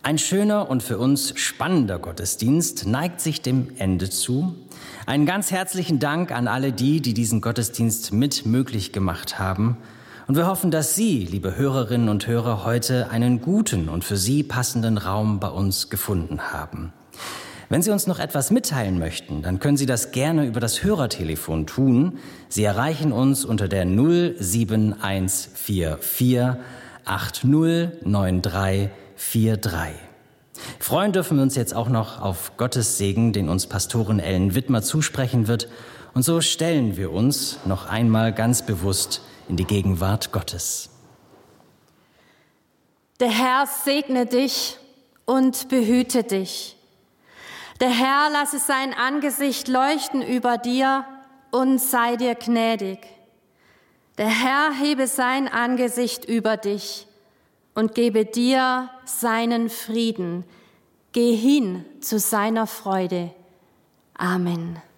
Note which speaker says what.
Speaker 1: Ein schöner und für uns spannender Gottesdienst neigt sich dem Ende zu. Einen ganz herzlichen Dank an alle die diesen Gottesdienst mit möglich gemacht haben. Und wir hoffen, dass Sie, liebe Hörerinnen und Hörer, heute einen guten und für Sie passenden Raum bei uns gefunden haben. Wenn Sie uns noch etwas mitteilen möchten, dann können Sie das gerne über das Hörertelefon tun. Sie erreichen uns unter der 07144 809343. Freuen dürfen wir uns jetzt auch noch auf Gottes Segen, den uns Pastorin Ellen Wittmer zusprechen wird. Und so stellen wir uns noch einmal ganz bewusst in die Gegenwart Gottes.
Speaker 2: Der Herr segne dich und behüte dich. Der Herr lasse sein Angesicht leuchten über dir und sei dir gnädig. Der Herr hebe sein Angesicht über dich und gebe dir seinen Frieden. Geh hin zu seiner Freude. Amen.